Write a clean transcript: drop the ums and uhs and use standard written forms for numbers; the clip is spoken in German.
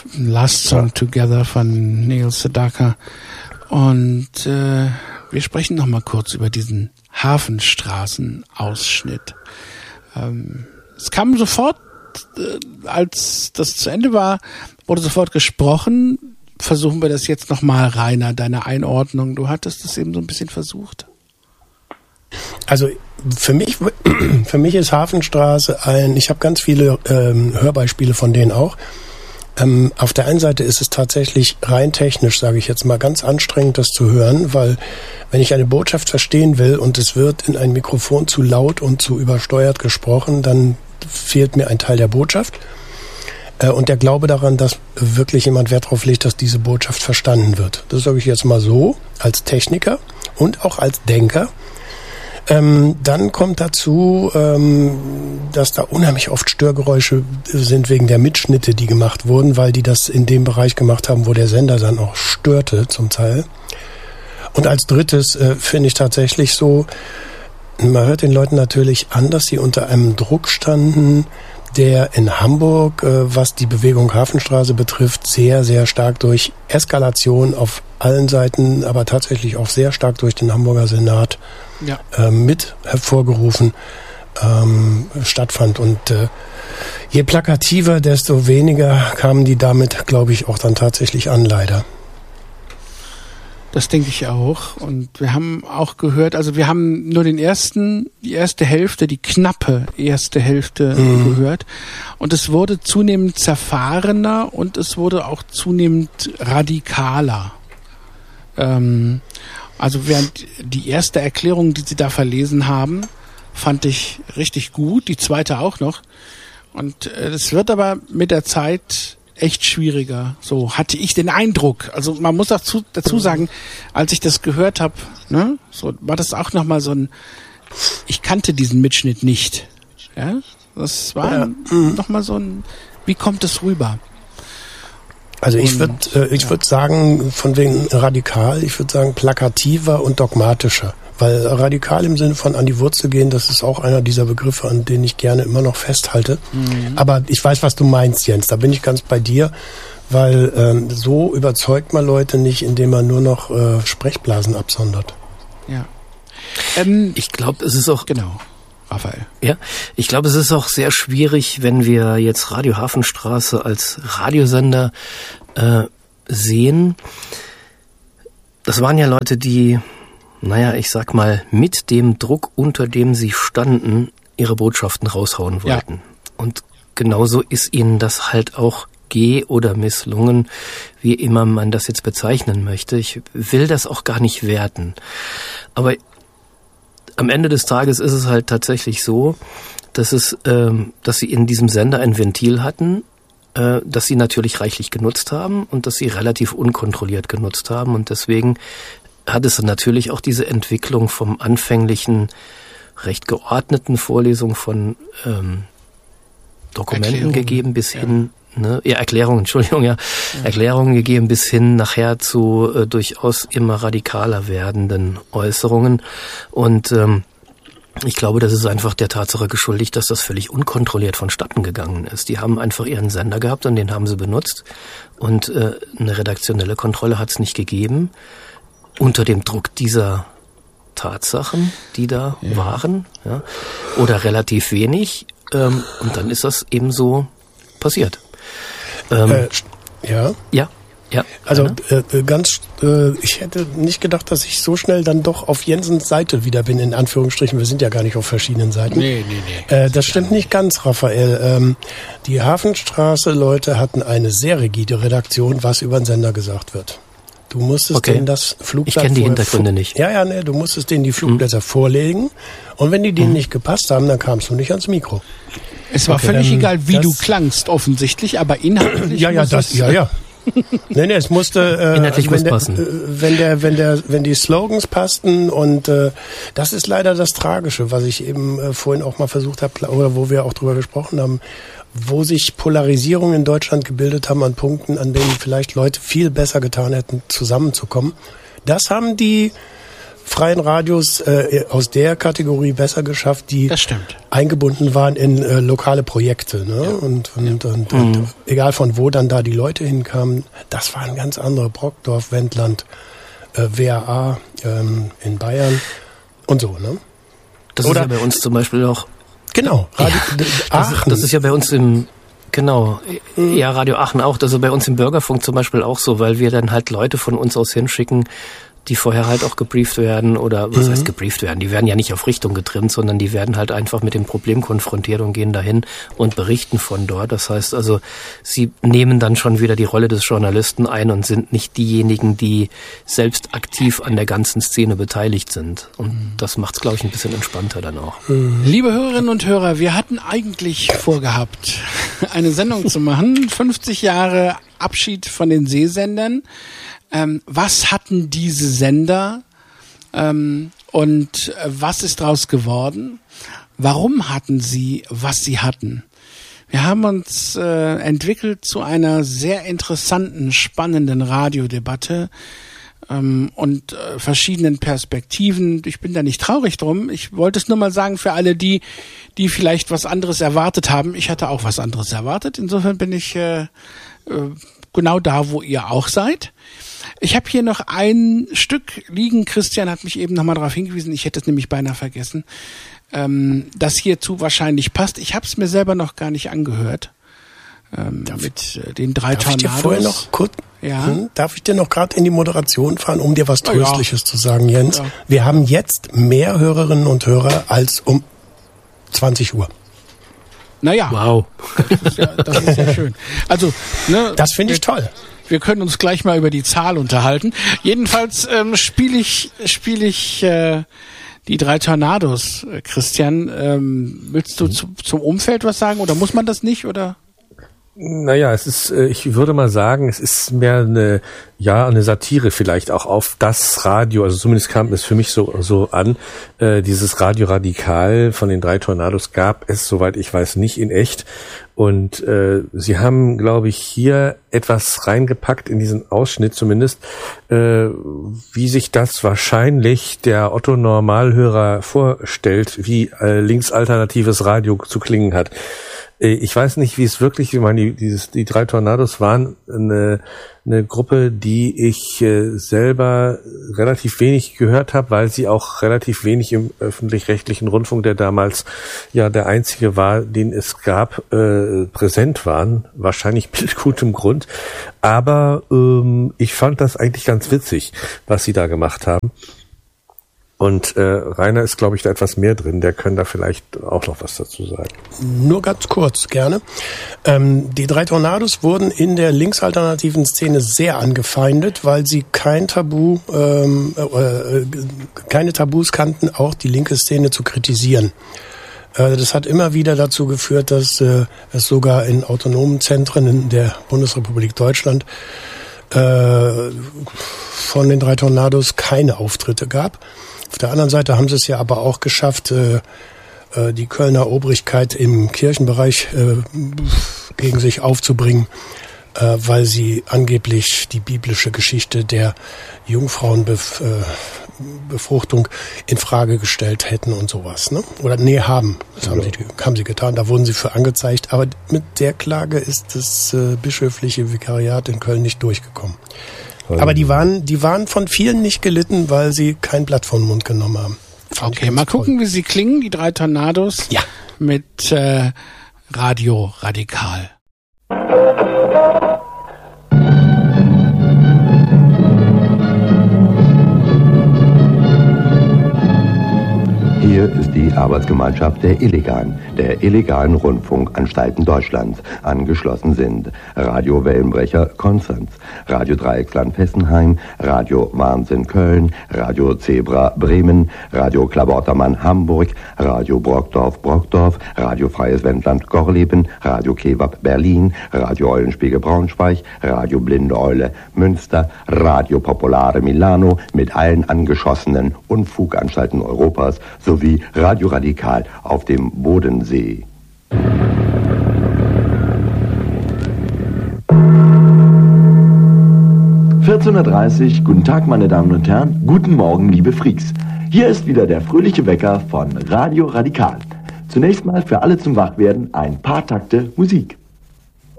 Last Song Together von Neil Sedaka. Und wir sprechen noch mal kurz über diesen Hafenstraßenausschnitt. Es kam sofort, als das zu Ende war, wurde sofort gesprochen. Versuchen wir das jetzt noch mal, Rainer, deine Einordnung. Du hattest es eben so ein bisschen versucht. Also für mich ist Hafenstraße ich habe ganz viele Hörbeispiele von denen auch. Auf der einen Seite ist es tatsächlich rein technisch, sage ich jetzt mal, ganz anstrengend, das zu hören, weil wenn ich eine Botschaft verstehen will und es wird in ein Mikrofon zu laut und zu übersteuert gesprochen, dann fehlt mir ein Teil der Botschaft. Und der Glaube daran, dass wirklich jemand Wert darauf legt, dass diese Botschaft verstanden wird. Das sage ich jetzt mal so, als Techniker und auch als Denker. Dann kommt dazu, dass da unheimlich oft Störgeräusche sind wegen der Mitschnitte, die gemacht wurden, weil die das in dem Bereich gemacht haben, wo der Sender dann auch störte zum Teil. Und als drittes finde ich tatsächlich so, man hört den Leuten natürlich an, dass sie unter einem Druck standen, der in Hamburg, was die Bewegung Hafenstraße betrifft, sehr, sehr stark durch Eskalation auf allen Seiten, aber tatsächlich auch sehr stark durch den Hamburger Senat mit hervorgerufen stattfand. Und je plakativer, desto weniger kamen die damit, glaube ich, auch dann tatsächlich an, leider. Das denke ich auch. Und wir haben auch gehört, also wir haben nur die erste Hälfte, die knappe erste Hälfte gehört. Und es wurde zunehmend zerfahrener und es wurde auch zunehmend radikaler. Also während die erste Erklärung, die sie da verlesen haben, fand ich richtig gut, die zweite auch noch. Und es wird aber mit der Zeit echt schwieriger. So hatte ich den Eindruck. Also man muss dazu sagen, als ich das gehört habe, ne, so war das auch nochmal so ein, ich kannte diesen Mitschnitt nicht. Ja, das war nochmal so ein, wie kommt es rüber? Also ich würde sagen, von wegen radikal, ich würde sagen plakativer und dogmatischer. Weil radikal im Sinne von an die Wurzel gehen, das ist auch einer dieser Begriffe, an denen ich gerne immer noch festhalte. Aber ich weiß, was du meinst, Jens. Da bin ich ganz bei dir, weil so überzeugt man Leute nicht, indem man nur noch Sprechblasen absondert. Ja. Ich glaube, es ist auch... Genau. Raphael. Ja, ich glaube, es ist auch sehr schwierig, wenn wir jetzt Radio Hafenstraße als Radiosender sehen. Das waren ja Leute, die, ich sag mal, mit dem Druck, unter dem sie standen, ihre Botschaften raushauen wollten. Ja. Und genauso ist ihnen das halt auch oder misslungen, wie immer man das jetzt bezeichnen möchte. Ich will das auch gar nicht werten. Aber am Ende des Tages ist es halt tatsächlich so, dass sie in diesem Sender ein Ventil hatten, das sie natürlich reichlich genutzt haben und das sie relativ unkontrolliert genutzt haben. Und deswegen hat es natürlich auch diese Entwicklung vom anfänglichen, recht geordneten Vorlesung von Dokumenten gegeben bis hin, Erklärungen gegeben bis hin nachher zu durchaus immer radikaler werdenden Äußerungen. Und ich glaube, das ist einfach der Tatsache geschuldigt, dass das völlig unkontrolliert vonstatten gegangen ist. Die haben einfach ihren Sender gehabt und den haben sie benutzt. Und eine redaktionelle Kontrolle hat es nicht gegeben. Unter dem Druck dieser Tatsachen, die da waren, oder relativ wenig. Und dann ist das eben so passiert. Also ich hätte nicht gedacht, dass ich so schnell dann doch auf Jensens Seite wieder bin, in Anführungsstrichen. Wir sind ja gar nicht auf verschiedenen Seiten. Nee. Das stimmt nicht ganz, Raphael. Die Hafenstraße-Leute hatten eine sehr rigide Redaktion, was über den Sender gesagt wird. Du musstest denen das Flugblatt... Ich kenne die Hintergründe nicht. Du musstest denen die Flugblätter vorlegen. Und wenn die denen nicht gepasst haben, dann kamst du nicht ans Mikro. Es war völlig egal, wie du klangst, offensichtlich, aber inhaltlich Nee, es musste inhaltlich muss passen. Wenn die Slogans passten und das ist leider das Tragische, was ich eben vorhin auch mal versucht habe oder wo wir auch drüber gesprochen haben, wo sich Polarisierungen in Deutschland gebildet haben an Punkten, an denen vielleicht Leute viel besser getan hätten, zusammenzukommen. Das haben die freien Radios aus der Kategorie besser geschafft, die eingebunden waren in lokale Projekte. Ne? Ja. Und egal von wo dann da die Leute hinkamen, das waren ganz andere. Brockdorf, Wendland, WAA in Bayern und so. Ne? Das ist ja bei uns zum Beispiel auch... Genau, Radio Aachen. Das ist ja bei uns Radio Aachen auch. Also bei uns im Bürgerfunk zum Beispiel auch so, weil wir dann halt Leute von uns aus hinschicken, die vorher halt auch gebrieft werden oder was heißt gebrieft werden? Die werden ja nicht auf Richtung getrimmt, sondern die werden halt einfach mit dem Problem konfrontiert und gehen dahin und berichten von dort. Das heißt also, sie nehmen dann schon wieder die Rolle des Journalisten ein und sind nicht diejenigen, die selbst aktiv an der ganzen Szene beteiligt sind. Und das macht es, glaube ich, ein bisschen entspannter dann auch. Liebe Hörerinnen und Hörer, wir hatten eigentlich vorgehabt, eine Sendung zu machen. 50 Jahre Abschied von den Seesendern. Was hatten diese Sender und was ist daraus geworden? Warum hatten sie, was sie hatten? Wir haben uns entwickelt zu einer sehr interessanten, spannenden Radiodebatte und verschiedenen Perspektiven. Ich bin da nicht traurig drum. Ich wollte es nur mal sagen für alle die vielleicht was anderes erwartet haben. Ich hatte auch was anderes erwartet. Insofern bin ich genau da, wo ihr auch seid. Ich habe hier noch ein Stück liegen. Christian hat mich eben nochmal darauf hingewiesen. Ich hätte es nämlich beinahe vergessen, das hierzu wahrscheinlich passt. Ich habe es mir selber noch gar nicht angehört. Mit den 3 Tornados. Darf ich dir vorher noch kurz? Ja. Darf ich dir noch gerade in die Moderation fahren, um dir was Tröstliches zu sagen, Jens? Ja. Wir haben jetzt mehr Hörerinnen und Hörer als um 20 Uhr. Naja. Wow. Das ist ja schön. Also, ne, das finde ich toll. Wir können uns gleich mal über die Zahl unterhalten. Jedenfalls spiele ich die 3 Tornados, Christian. Willst du zum Umfeld was sagen oder muss man das nicht, oder? Naja, es ist, ich würde mal sagen, es ist mehr eine Satire vielleicht auch auf das Radio, also zumindest kam es für mich so an, dieses Radio Radikal von den 3 Tornados gab es, soweit ich weiß, nicht in echt. Und sie haben, glaube ich, hier etwas reingepackt in diesen Ausschnitt zumindest, wie sich das wahrscheinlich der Otto-Normalhörer vorstellt, wie linksalternatives Radio zu klingen hat. Ich weiß nicht, wie es wirklich, ich meine, die 3 Tornados waren eine Gruppe, die ich selber relativ wenig gehört habe, weil sie auch relativ wenig im öffentlich-rechtlichen Rundfunk, der damals ja der einzige war, den es gab, präsent waren. Wahrscheinlich mit gutem Grund. Aber ich fand das eigentlich ganz witzig, was sie da gemacht haben. Und Rainer ist, glaube ich, da etwas mehr drin. Der kann da vielleicht auch noch was dazu sagen. Nur ganz kurz, gerne. Die 3 Tornados wurden in der linksalternativen Szene sehr angefeindet, weil sie keine Tabus kannten, auch die linke Szene zu kritisieren. Das hat immer wieder dazu geführt, dass es sogar in autonomen Zentren in der Bundesrepublik Deutschland von den 3 Tornados keine Auftritte gab. Auf der anderen Seite haben sie es ja aber auch geschafft, die Kölner Obrigkeit im Kirchenbereich gegen sich aufzubringen, weil sie angeblich die biblische Geschichte der Jungfrauenbefruchtung in Frage gestellt hätten und sowas, ne? Oder haben. Das haben sie getan. Da wurden sie für angezeigt. Aber mit der Klage ist das bischöfliche Vikariat in Köln nicht durchgekommen. Aber die waren von vielen nicht gelitten, weil sie kein Blatt vom Mund genommen haben. Okay, mal gucken, wie sie klingen, die 3 Tornados. Ja. Mit Radio Radikal. Hier ist die Arbeitsgemeinschaft der illegalen Rundfunkanstalten Deutschlands. Angeschlossen sind Radio Wellenbrecher Konstanz, Radio Dreiecksland Fessenheim, Radio Wahnsinn Köln, Radio Zebra Bremen, Radio Klabautermann Hamburg, Radio Brockdorf, Radio Freies Wendland Gorleben, Radio Kebab Berlin, Radio Eulenspiegel Braunschweig, Radio Blinde Eule Münster, Radio Popolare Milano mit allen angeschossenen Unfuganstalten Europas sowie Radio Radikal auf dem Bodensee. 14:30 Uhr, guten Tag meine Damen und Herren, guten Morgen liebe Freaks. Hier ist wieder der fröhliche Wecker von Radio Radikal. Zunächst mal für alle zum Wachwerden ein paar Takte Musik.